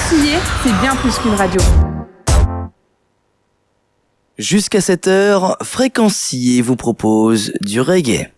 Antillais, c'est bien plus qu'une radio. Jusqu'à 7h, Fréquencier vous propose du reggae.